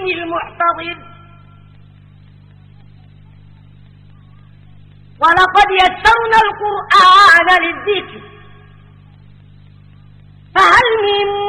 الدين المحتضر. ولقد يسرنا القرآن للذكر فهل من